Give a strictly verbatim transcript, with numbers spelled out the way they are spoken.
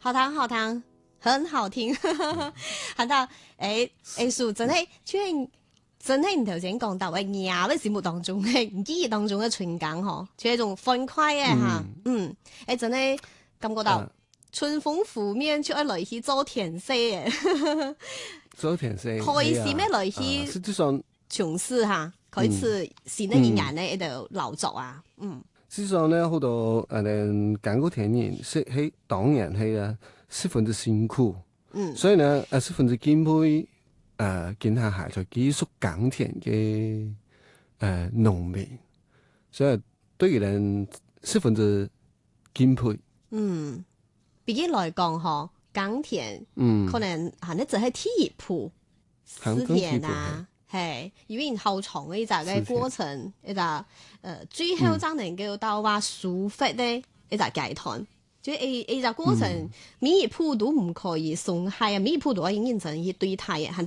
好聽好聽，很好聽。喊到誒藝術真係，即係真係你頭先講到嘅亞嘅節目當中嘅記憶當中嘅情感嗬，即係一種歡快嘅嚇，嗯，誒真係感覺到春風拂面就愛來去做田色嘅， 做田色開始咩來去？ 實際上從事嚇，開始新嘅一年咧喺度勞作啊，嗯。 實際上咧好多誒揀個田人，係喺當然係啊十分之辛苦，嗯，所以呢誒十分之敬佩誒見下係在繼續耕田嘅誒農民，所以對於人十分之敬佩。 嗯，比起來講嗬，耕田，嗯，可能行得就係第一步，耕田啊。係，因為後長嘅一隻嘅過程，一隻誒最後真能夠到話抒發咧一隻階段，即係一一隻過程，每一步都唔可以鬆懈啊，每一步都要認真去對待嘅。